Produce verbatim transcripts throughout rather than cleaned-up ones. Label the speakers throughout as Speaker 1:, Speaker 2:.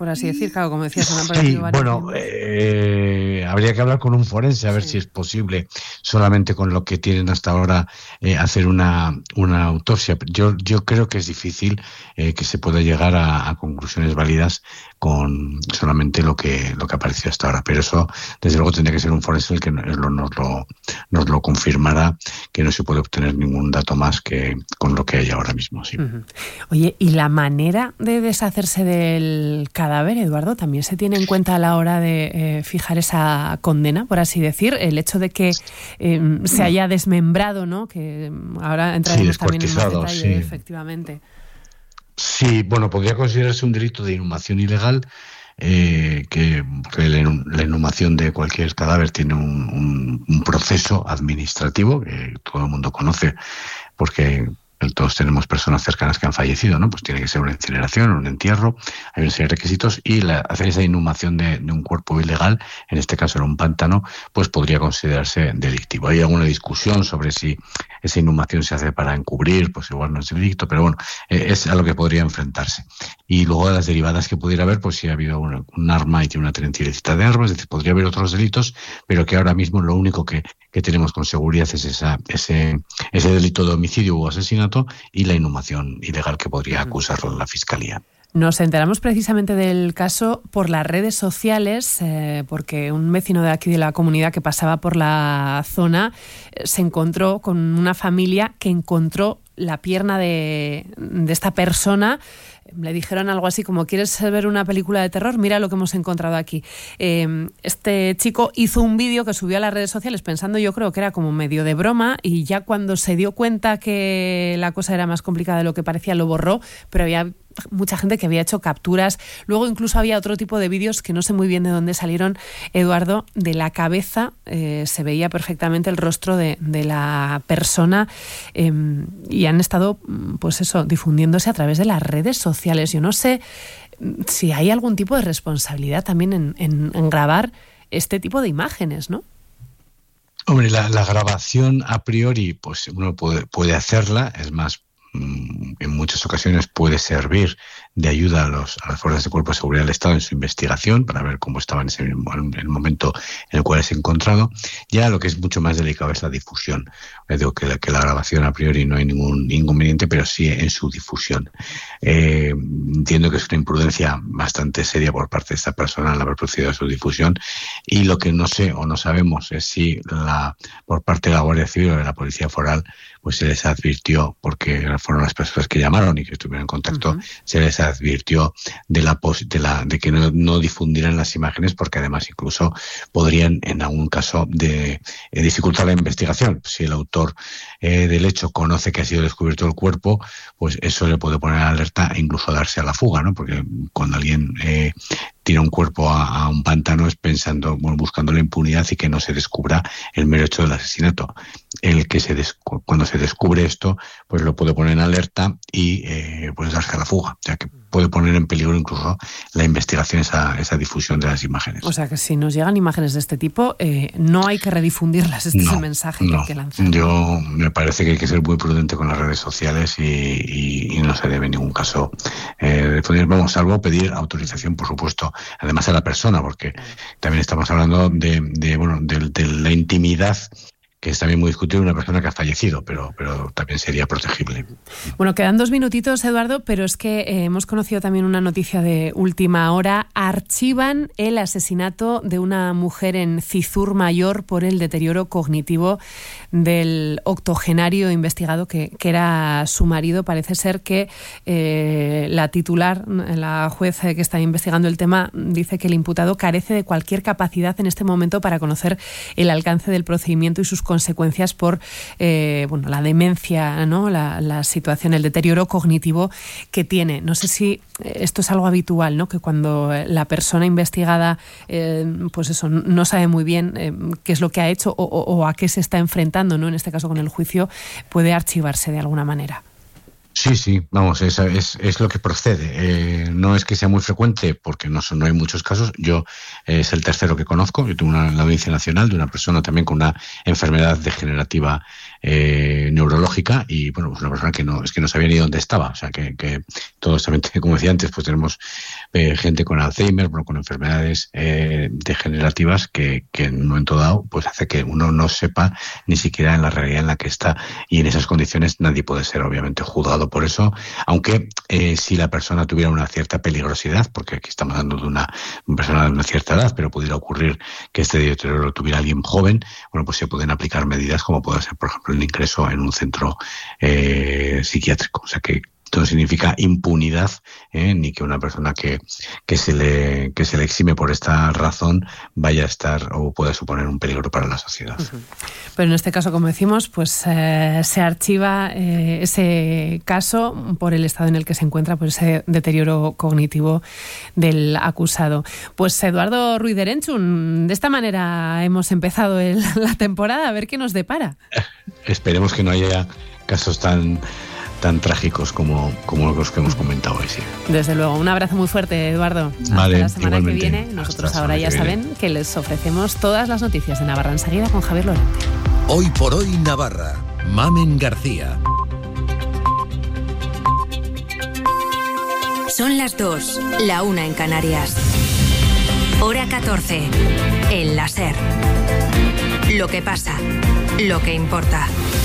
Speaker 1: por así decir, claro, como decías, han
Speaker 2: Sí, bueno, eh, habría que hablar con un forense a ver sí. si es posible, solamente con lo que tienen hasta ahora, eh, hacer una, una autopsia. Yo, yo creo que es difícil eh, que se pueda llegar a, a conclusiones válidas con solamente lo que lo que apareció hasta ahora. Pero eso, desde luego, tendría que ser un forense el que nos lo, nos lo, nos lo confirmará, que no se puede obtener ningún dato más que con lo que hay ahora mismo. Sí.
Speaker 1: Uh-huh. Oye, ¿y la manera de deshacerse del cadáver, Eduardo, también se tiene en cuenta a la hora de eh, fijar esa condena, por así decir? El hecho de que eh, se haya desmembrado, ¿no? Que ahora entraremos
Speaker 2: sí,
Speaker 1: también en más detalle,
Speaker 2: sí.
Speaker 1: efectivamente.
Speaker 2: Sí, bueno, podría considerarse un delito de inhumación ilegal, eh, que, que la, la inhumación de cualquier cadáver tiene un, un, un proceso administrativo que todo el mundo conoce, porque todos tenemos personas cercanas que han fallecido, ¿no? Pues tiene que ser una incineración, un entierro, hay una serie de requisitos, y la, hacer esa inhumación de, de un cuerpo ilegal, en este caso en un pantano, pues podría considerarse delictivo. Hay alguna discusión sobre si esa inhumación se hace para encubrir, pues igual no es delito, pero bueno, eh, es a lo que podría enfrentarse. Y luego de las derivadas que pudiera haber, pues si ha habido una, un arma y tiene una tenencia ilícita de armas, es decir, podría haber otros delitos, pero que ahora mismo lo único que, que tenemos con seguridad es esa, ese, ese delito de homicidio o asesinato y la inhumación ilegal que podría acusarlo la Fiscalía.
Speaker 1: Nos enteramos precisamente del caso por las redes sociales, eh, porque un vecino de aquí de la comunidad que pasaba por la zona eh, se encontró con una familia que encontró la pierna de, de esta persona. Le dijeron algo así como: ¿quieres ver una película de terror? Mira lo que hemos encontrado aquí. Eh, este chico hizo un vídeo que subió a las redes sociales pensando, yo creo que era como medio de broma, y ya cuando se dio cuenta que la cosa era más complicada de lo que parecía, lo borró, pero había mucha gente que había hecho capturas. Luego incluso había otro tipo de vídeos que no sé muy bien de dónde salieron, Eduardo. De la cabeza eh, se veía perfectamente el rostro de, de la persona, eh, y han estado, pues eso, difundiéndose a través de las redes sociales. Yo no sé si hay algún tipo de responsabilidad también en, en, en grabar este tipo de imágenes, ¿no?
Speaker 2: Hombre, la, la grabación a priori, pues uno puede, puede hacerla, es más, en muchas ocasiones puede servir de ayuda a, los, a las fuerzas de Cuerpo de Seguridad del Estado en su investigación para ver cómo estaba en ese mismo, en el momento en el cual es encontrado. Ya lo que es mucho más delicado es la difusión. Les digo que la, que la grabación a priori no hay ningún inconveniente, pero sí en su difusión. Eh, entiendo que es una imprudencia bastante seria por parte de esta persona al haber procedido a su difusión, y lo que no sé o no sabemos es si la, por parte de la Guardia Civil o de la Policía Foral, pues se les advirtió, porque fueron las personas que llamaron y que estuvieron en contacto, uh-huh. se les advirtió de la de, la, de que no, no difundieran las imágenes, porque además incluso podrían en algún caso de eh, dificultar la investigación. Si el autor eh, del hecho conoce que ha sido descubierto el cuerpo, pues eso le puede poner en alerta e incluso darse a la fuga, ¿no? Porque cuando alguien eh, tira un cuerpo a, a un pantano es pensando, bueno, buscando la impunidad y que no se descubra el mero hecho del asesinato. El que se des, cuando se descubre esto, pues lo puede poner en alerta y eh, pues darse a la fuga. O sea que puede poner en peligro incluso la investigación, esa, esa difusión de las imágenes.
Speaker 1: O sea que si nos llegan imágenes de este tipo, eh, no hay que redifundirlas. Este no, es el mensaje
Speaker 2: no.
Speaker 1: que hay que lanzar.
Speaker 2: Yo me parece que hay que ser muy prudente con las redes sociales y, y, y no se debe en ningún caso eh, difundir. Vamos, salvo pedir autorización, por supuesto, además a la persona, porque también estamos hablando de, de bueno, de, de la intimidad, que es también muy discutible, una persona que ha fallecido, pero, pero también sería protegible.
Speaker 1: Bueno, quedan dos minutitos, Eduardo, pero es que eh, hemos conocido también una noticia de última hora. Archivan el asesinato de una mujer en Cizur Mayor por el deterioro cognitivo del octogenario investigado, que, que era su marido. Parece ser que eh, la titular, la juez que está investigando el tema, dice que el imputado carece de cualquier capacidad en este momento para conocer el alcance del procedimiento y sus consecuencias por eh, bueno, la demencia, ¿no? la, la situación, el deterioro cognitivo que tiene. No sé si esto es algo habitual, ¿no? Que cuando la persona investigada eh, pues eso, no sabe muy bien eh, qué es lo que ha hecho o, o, o a qué se está enfrentando, ¿no? En este caso con el juicio, puede archivarse de alguna manera.
Speaker 2: Sí, sí, vamos, es, es, es lo que procede. Eh, no es que sea muy frecuente, porque no, son, no hay muchos casos. Yo eh, es el tercero que conozco. Yo tuve una en la Audiencia Nacional de una persona también con una enfermedad degenerativa eh, neurológica y, bueno, pues una persona que no es que no sabía ni dónde estaba. O sea, que, que todos también, como decía antes, pues tenemos eh, gente con Alzheimer, bueno, con enfermedades eh, degenerativas que, que en un momento dado pues hace que uno no sepa ni siquiera en la realidad en la que está, y en esas condiciones nadie puede ser obviamente juzgado por eso, aunque eh, si la persona tuviera una cierta peligrosidad, porque aquí estamos hablando de una, una persona de una cierta edad, pero pudiera ocurrir que este deterioro lo tuviera alguien joven, bueno, pues se pueden aplicar medidas como puede ser, por ejemplo, el ingreso en un centro eh, psiquiátrico. O sea que esto no significa impunidad, ¿eh? ni que una persona que, que, se le, que se le exime por esta razón vaya a estar o pueda suponer un peligro para la sociedad. Uh-huh.
Speaker 1: Pero en este caso, como decimos, pues eh, se archiva eh, ese caso por el estado en el que se encuentra, por ese deterioro cognitivo del acusado. Pues Eduardo Ruiz de Erenchun, de esta manera hemos empezado el, la temporada, a ver qué nos depara.
Speaker 2: Esperemos que no haya casos tan... tan trágicos como, como los que hemos comentado hoy, sí.
Speaker 1: Desde luego. Un abrazo muy fuerte, Eduardo.
Speaker 2: Vale,
Speaker 1: hasta la semana
Speaker 2: igualmente.
Speaker 1: que viene. Nosotros ahora ya saben que les ofrecemos todas las noticias de Navarra Enseguida con Javier Lorente.
Speaker 3: Hoy por hoy Navarra. Mamen García.
Speaker 4: Son las dos, la una en Canarias. Hora catorce. El la SER. Lo que pasa, lo que importa.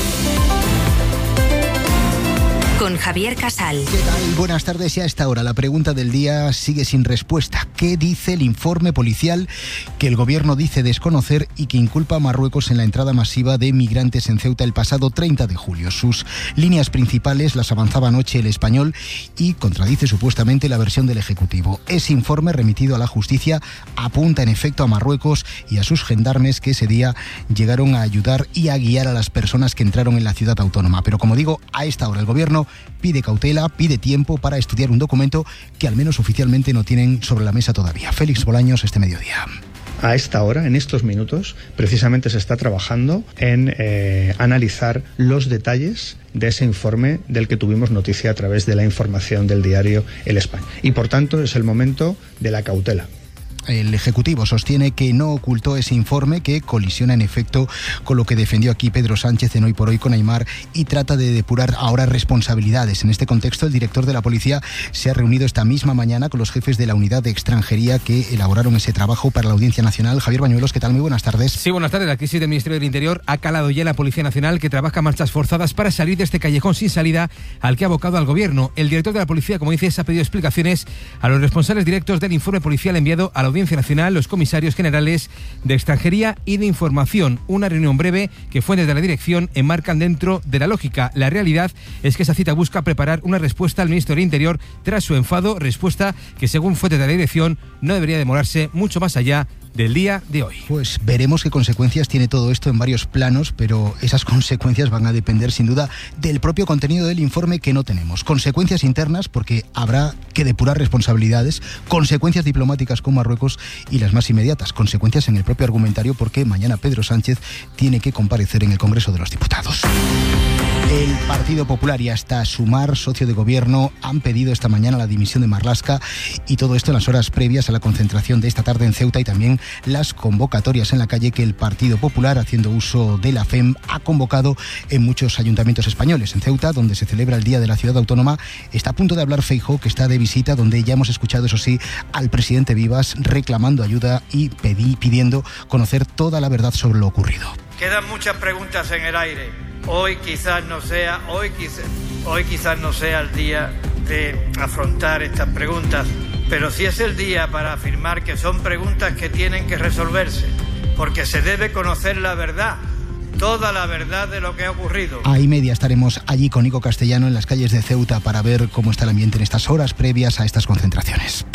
Speaker 4: Con Javier Casal.
Speaker 5: ¿Qué tal? Buenas tardes. Y a esta hora la pregunta del día sigue sin respuesta. ¿Qué dice el informe policial que el gobierno dice desconocer y que inculpa a Marruecos en la entrada masiva de migrantes en Ceuta el pasado treinta de julio? Sus líneas principales las avanzaba anoche El Español y contradice supuestamente la versión del Ejecutivo. Ese informe remitido a la justicia apunta en efecto a Marruecos y a sus gendarmes que ese día llegaron a ayudar y a guiar a las personas que entraron en la ciudad autónoma. Pero como digo, a esta hora el gobierno pide cautela, pide tiempo para estudiar un documento que al menos oficialmente no tienen sobre la mesa todavía. Félix Bolaños, este mediodía.
Speaker 6: A esta hora, en estos minutos, precisamente se está trabajando en eh, analizar los detalles de ese informe del que tuvimos noticia a través de la información del diario El Español. Y por tanto es el momento de la cautela.
Speaker 5: El Ejecutivo sostiene que no ocultó ese informe, que colisiona en efecto con lo que defendió aquí Pedro Sánchez en Hoy por Hoy con Aimar, y trata de depurar ahora responsabilidades. En este contexto, el director de la Policía se ha reunido esta misma mañana con los jefes de la unidad de extranjería que elaboraron ese trabajo para la Audiencia Nacional. Javier Bañuelos, ¿qué tal? Muy buenas tardes.
Speaker 7: Sí, buenas tardes. La crisis del Ministerio del Interior ha calado ya en la Policía Nacional, que trabaja marchas forzadas para salir de este callejón sin salida al que ha abocado al Gobierno. El director de la Policía, como dices, ha pedido explicaciones a los responsables directos del informe policial enviado a la Audiencia Nacional, los comisarios generales de Extranjería y de Información. Una reunión breve que fuentes de la dirección enmarcan dentro de la lógica. La realidad es que esa cita busca preparar una respuesta al ministro del Interior tras su enfado, respuesta que según fuentes de la dirección no debería demorarse mucho más allá del día de hoy.
Speaker 5: Pues veremos qué consecuencias tiene todo esto en varios planos, pero esas consecuencias van a depender sin duda del propio contenido del informe, que no tenemos. Consecuencias internas, porque habrá que depurar responsabilidades, consecuencias diplomáticas con Marruecos y las más inmediatas, consecuencias en el propio argumentario, porque mañana Pedro Sánchez tiene que comparecer en el Congreso de los Diputados. El Partido Popular y hasta Sumar, socio de gobierno, han pedido esta mañana la dimisión de Marlaska, y todo esto en las horas previas a la concentración de esta tarde en Ceuta, y también las convocatorias en la calle que el Partido Popular, haciendo uso de la F E M, ha convocado en muchos ayuntamientos españoles. En Ceuta, donde se celebra el Día de la Ciudad Autónoma, está a punto de hablar Feijóo, que está de visita, donde ya hemos escuchado, eso sí, al presidente Vivas reclamando ayuda y pedí, pidiendo conocer toda la verdad sobre lo ocurrido.
Speaker 8: Quedan muchas preguntas en el aire. Hoy quizás no sea, hoy quizás, hoy quizás no sea el día de afrontar estas preguntas, pero sí es el día para afirmar que son preguntas que tienen que resolverse, porque se debe conocer la verdad, toda la verdad de lo que ha ocurrido.
Speaker 5: A y media estaremos allí con Nico Castellano en las calles de Ceuta para ver cómo está el ambiente en estas horas previas a estas concentraciones.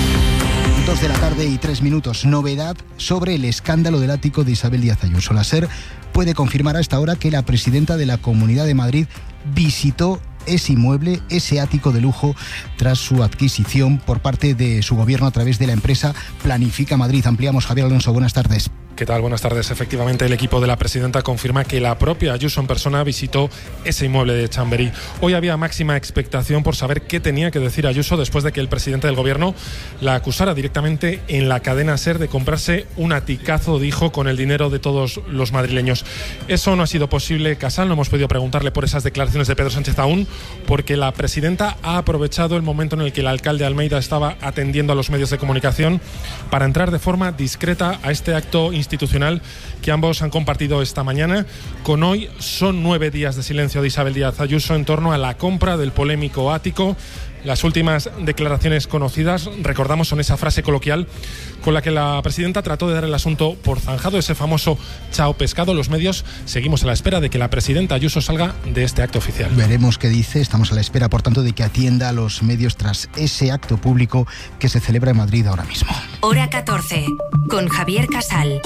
Speaker 5: Dos de la tarde y tres minutos. Novedad sobre el escándalo del ático de Isabel Díaz Ayuso. La SER puede confirmar a esta hora que la presidenta de la Comunidad de Madrid visitó ese inmueble, ese ático de lujo, tras su adquisición por parte de su gobierno a través de la empresa Planifica Madrid. Ampliamos. Javier Alonso, buenas tardes.
Speaker 9: ¿Qué tal? Buenas tardes. Efectivamente, el equipo de la presidenta confirma que la propia Ayuso en persona visitó ese inmueble de Chamberí. Hoy había máxima expectación por saber qué tenía que decir Ayuso después de que el presidente del gobierno la acusara directamente en la cadena SER de comprarse un aticazo, dijo, con el dinero de todos los madrileños. Eso no ha sido posible, Casal. No hemos podido preguntarle por esas declaraciones de Pedro Sánchez aún, porque la presidenta ha aprovechado el momento en el que el alcalde Almeida estaba atendiendo a los medios de comunicación para entrar de forma discreta a este acto institucional que ambos han compartido esta mañana. Con hoy son nueve días de silencio de Isabel Díaz Ayuso en torno a la compra del polémico ático. Las últimas declaraciones conocidas, recordamos, son esa frase coloquial con la que la presidenta trató de dar el asunto por zanjado, ese famoso chao pescado. Los medios seguimos a la espera de que la presidenta Ayuso salga de este acto oficial.
Speaker 5: Veremos qué dice. Estamos a la espera, por tanto, de que atienda a los medios tras ese acto público que se celebra en Madrid ahora mismo.
Speaker 4: Hora catorce, con Javier Casal.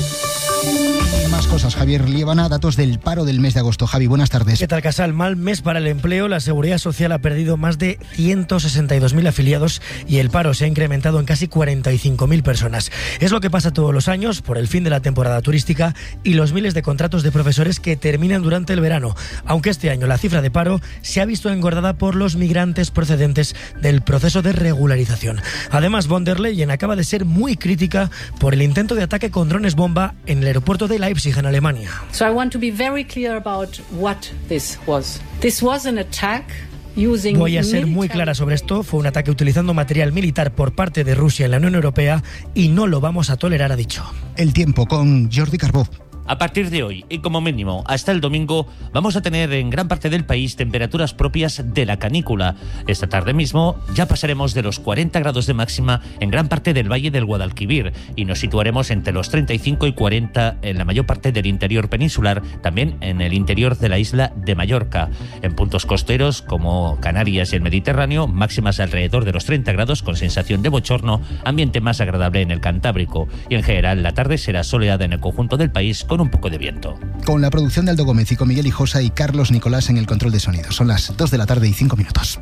Speaker 5: Y más cosas, Javier Liébana, datos del paro del mes de agosto. Javi, buenas tardes.
Speaker 10: ¿Qué tal, Casal? Mal mes para el empleo. La Seguridad Social ha perdido más de ciento sesenta y dos mil afiliados y el paro se ha incrementado en casi cuarenta y cinco mil personas. Es lo que pasa todos los años por el fin de la temporada turística y los miles de contratos de profesores que terminan durante el verano, aunque este año la cifra de paro se ha visto engordada por los migrantes procedentes del proceso de regularización. Además, von der Leyen acaba de ser muy crítica por el intento de ataque con drones bomba en el aeropuerto de Leipzig, en Alemania.
Speaker 11: So I want to be very clear about what this was. This was an attack.
Speaker 10: Voy a ser muy clara sobre esto. Fue un ataque utilizando material militar por parte de Rusia en la Unión Europea y no lo vamos a tolerar, ha dicho.
Speaker 5: El tiempo con Jordi Carbó.
Speaker 12: A partir de hoy, y como mínimo hasta el domingo, vamos a tener en gran parte del país temperaturas propias de la canícula. Esta tarde mismo ya pasaremos de los cuarenta grados de máxima en gran parte del Valle del Guadalquivir y nos situaremos entre los treinta y cinco y cuarenta en la mayor parte del interior peninsular, también en el interior de la isla de Mallorca. En puntos costeros como Canarias y el Mediterráneo, máximas alrededor de los treinta grados con sensación de bochorno, ambiente más agradable en el Cantábrico. Y en general la tarde será soleada en el conjunto del país con un poco de viento.
Speaker 5: Con la producción de Aldo Gómez y con Miguel Hijosa y Carlos Nicolás en el control de sonido. Son las dos de la tarde y cinco minutos.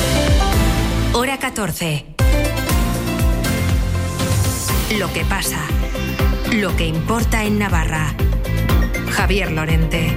Speaker 4: Hora catorce. Lo que pasa. Lo que importa en Navarra. Javier Lorente.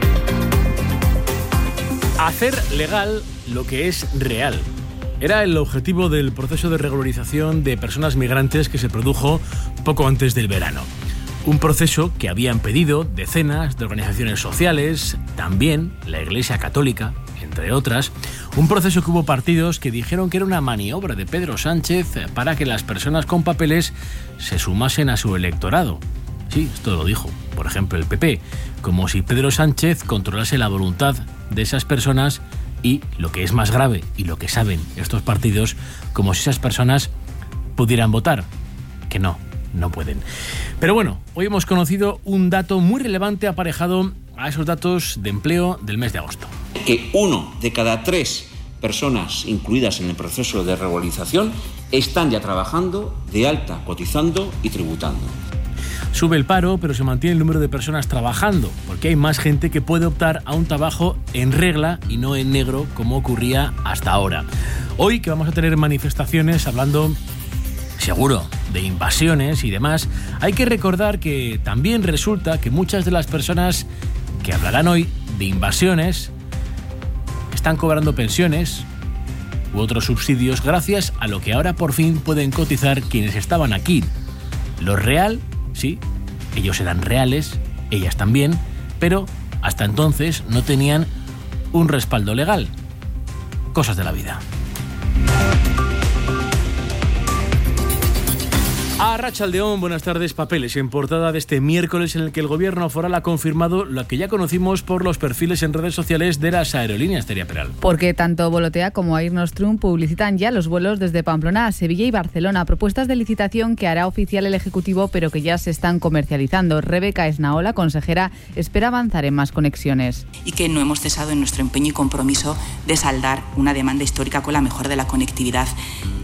Speaker 13: Hacer legal lo que es real. Era el objetivo del proceso de regularización de personas migrantes que se produjo poco antes del verano. Un proceso que habían pedido decenas de organizaciones sociales, también la Iglesia Católica, entre otras. Un proceso que hubo partidos que dijeron que era una maniobra de Pedro Sánchez para que las personas con papeles se sumasen a su electorado. Sí, esto lo dijo, por ejemplo, el P P, como si Pedro Sánchez controlase la voluntad de esas personas y, lo que es más grave y lo que saben estos partidos, como si esas personas pudieran votar, que no. No pueden. Pero bueno, hoy hemos conocido un dato muy relevante aparejado a esos datos de empleo del mes de agosto.
Speaker 14: Que uno de cada tres personas incluidas en el proceso de regularización están ya trabajando de alta, cotizando y tributando.
Speaker 13: Sube el paro, pero se mantiene el número de personas trabajando, porque hay más gente que puede optar a un trabajo en regla y no en negro, como ocurría hasta ahora. Hoy, que vamos a tener manifestaciones hablando, seguro, de invasiones y demás, hay que recordar que también resulta que muchas de las personas que hablarán hoy de invasiones están cobrando pensiones u otros subsidios gracias a lo que ahora por fin pueden cotizar quienes estaban aquí. Lo real, sí, ellos eran reales, ellas también, pero hasta entonces no tenían un respaldo legal. Cosas de la vida. A Arratsaldeón, buenas tardes. Papeles en portada de este miércoles en el que el gobierno foral ha confirmado lo que ya conocimos por los perfiles en redes sociales de las aerolíneas. Teria Peral.
Speaker 15: Porque tanto Volotea como Air Nostrum publicitan ya los vuelos desde Pamplona a Sevilla y Barcelona, propuestas de licitación que hará oficial el Ejecutivo pero que ya se están comercializando. Rebeca Esnaola, consejera, espera avanzar en más conexiones.
Speaker 16: Y que no hemos cesado en nuestro empeño y compromiso de saldar una demanda histórica con la mejora de la conectividad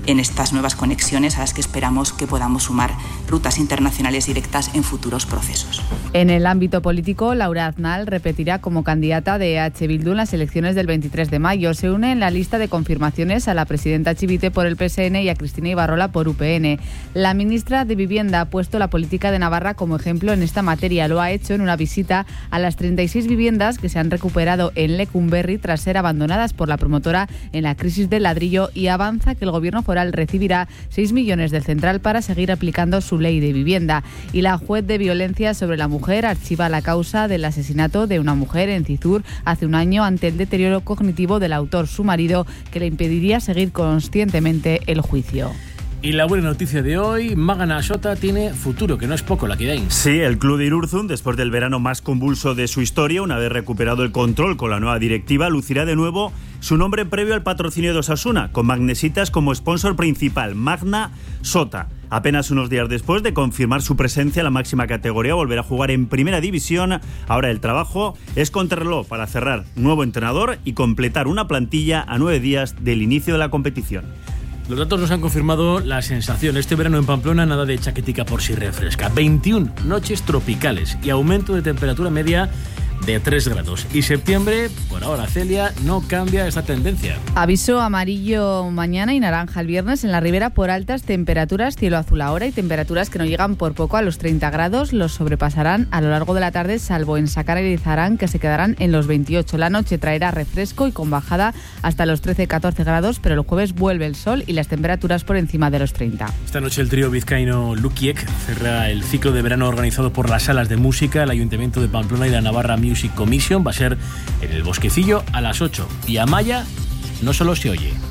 Speaker 16: en estas nuevas conexiones a las que esperamos que podamos sumar rutas internacionales directas en futuros procesos.
Speaker 15: En el ámbito político, Laura Aznal repetirá como candidata de E H Bildu en las elecciones del veintitrés de mayo. Se une en la lista de confirmaciones a la presidenta Chivite por el P S N y a Cristina Ibarrola por U P N. La ministra de Vivienda ha puesto la política de Navarra como ejemplo en esta materia. Lo ha hecho en una visita a las treinta y seis viviendas que se han recuperado en Lecumberri tras ser abandonadas por la promotora en la crisis del ladrillo, y avanza que el gobierno foral recibirá seis millones del central para seguir aplicando su ley de vivienda. Y la juez de violencia sobre la mujer archiva la causa del asesinato de una mujer en Cizur hace un año ante el deterioro cognitivo del autor, su marido, que le impediría seguir conscientemente el juicio.
Speaker 13: Y la buena noticia de hoy, Magna Sota tiene futuro, que no es poco, la Kidain.
Speaker 17: Sí, el club de Irurzun, después del verano más convulso de su historia, una vez recuperado el control con la nueva directiva, lucirá de nuevo su nombre previo al patrocinio de Osasuna, con Magnesitas como sponsor principal, Magna Sota. Apenas unos días después de confirmar su presencia en la máxima categoría, volverá a jugar en Primera División. Ahora el trabajo es contrarreloj para cerrar nuevo entrenador y completar una plantilla a nueve días del inicio de la competición.
Speaker 13: Los datos nos han confirmado la sensación. Este verano en Pamplona nada de chaquetica por si refresca. veintiuna noches tropicales y aumento de temperatura media de tres grados. Y septiembre, por ahora, Celia, no cambia esta tendencia.
Speaker 15: Aviso amarillo mañana y naranja el viernes en la Ribera por altas temperaturas, cielo azul ahora y temperaturas que no llegan por poco a los treinta grados. Los sobrepasarán a lo largo de la tarde, salvo en Sacara y Lizarán, que se quedarán en los veintiocho. La noche traerá refresco y con bajada hasta los trece a catorce grados, pero el jueves vuelve el sol y las temperaturas por encima de los treinta.
Speaker 13: Esta noche el trío vizcaíno Lukiek cerra el ciclo de verano organizado por las salas de música, el Ayuntamiento de Pamplona y la Navarra Music Commission. Va a ser en el Bosquecillo a las ocho. Y Amaya no solo se oye.